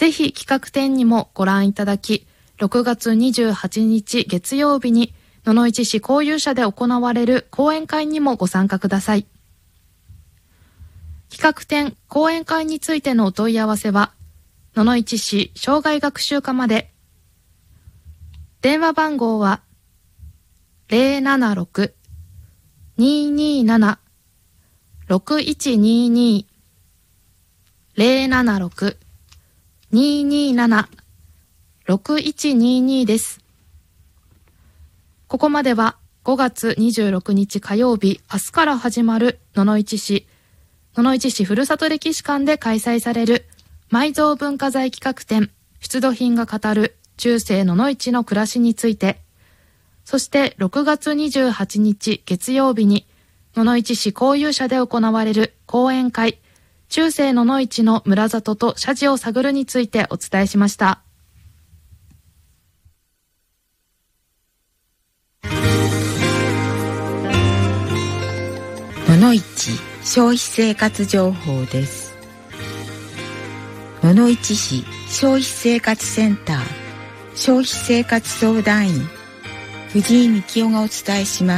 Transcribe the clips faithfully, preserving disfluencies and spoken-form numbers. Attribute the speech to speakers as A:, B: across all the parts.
A: ぜひ企画展にもご覧いただき、ろくがつにじゅうはちにち月曜日に野々市市交友社で行われる講演会にもご参加ください。企画展、講演会についてのお問い合わせは、野々市市障害学習課まで。電話番号は ゼロななろく にーにーなな ろくいちにーにー ゼロななろく にーにーなな ろくいちにーにー です。ここまではごがつにじゅうろくにち火曜日、明日から始まる野々市市野々市市ふるさと歴史館で開催される埋蔵文化財企画展、出土品が語る中世野々市の暮らしについて、そしてろくがつにじゅうはちにち月曜日に野々市市交友社で行われる講演会、中世野々市の村里と社寺を探るについてお伝えしました。
B: 野々市消費生活情報です。野々市市消費生活センター消費生活相談員藤井幹夫がお伝えします。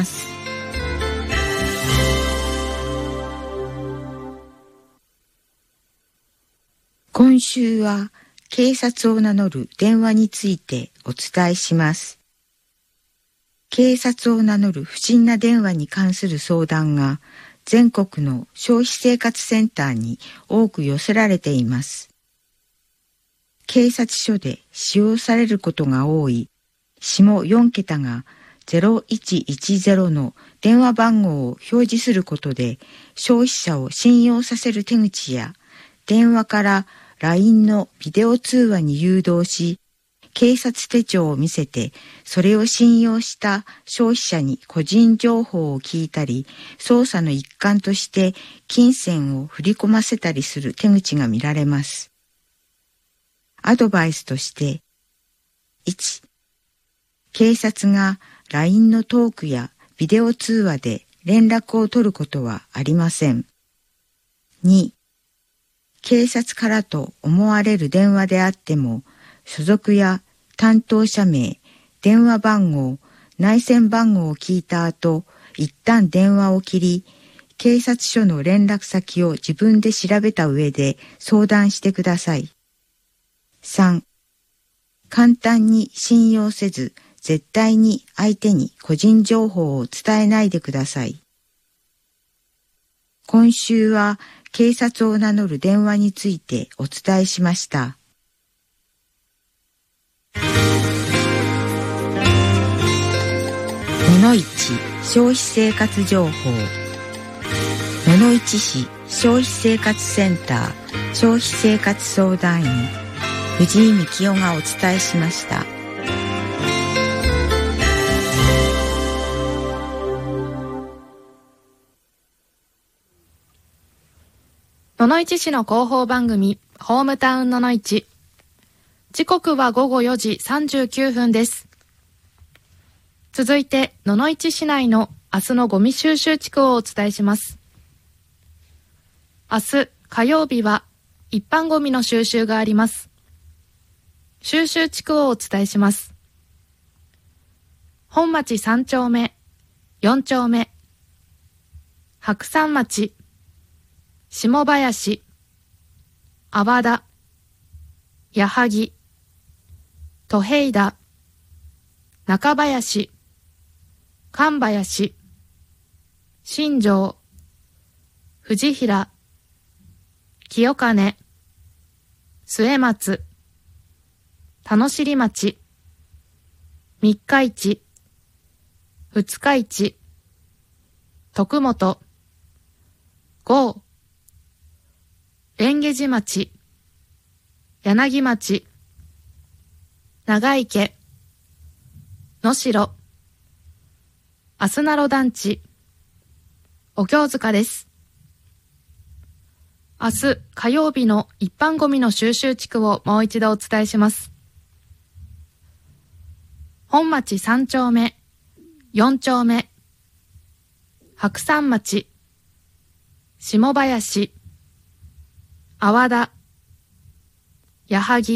B: 今週は警察を名乗る電話についてお伝えします。警察を名乗る不審な電話に関する相談が全国の消費生活センターに多く寄せられています。警察署で使用されることが多い下よんけたがゼロいちいちゼロの電話番号を表示することで消費者を信用させる手口や電話から ライン のビデオ通話に誘導し、警察手帳を見せてそれを信用した消費者に個人情報を聞いたり、捜査の一環として金銭を振り込ませたりする手口が見られます。アドバイスとして、いち、警察が ライン のトークやビデオ通話で連絡を取ることはありません。に、警察からと思われる電話であっても、所属や担当者名、電話番号、内線番号を聞いた後、一旦電話を切り、警察署の連絡先を自分で調べた上で相談してください。さん、簡単に信用せず、絶対に相手に個人情報を伝えないでください。今週は警察を名乗る電話についてお伝えしました。野々市消費生活情報。野々市市消費生活センター消費生活相談員藤井幹夫がお伝えしました。
A: 野々市市の広報番組ホームタウン野々市。時刻はごごよじさんじゅうきゅうふんです。続いて野々市市内の明日のゴミ収集地区をお伝えします。明日火曜日は一般ゴミの収集があります。収集地区をお伝えします。本町さんちょうめ、よんちょうめ、白山町、下林、阿波田、矢作、戸平田、中林、神林、新庄、藤平、清金、末松、田野尻町、三日市、二日市、徳本、郷、蓮華寺町、柳町、長池、能代、あすなろ団地、お経塚です。明日火曜日の一般ゴミの収集地区をもう一度お伝えします。本町さんちょうめ、よんちょうめ、白山町、下林、阿波田、矢作、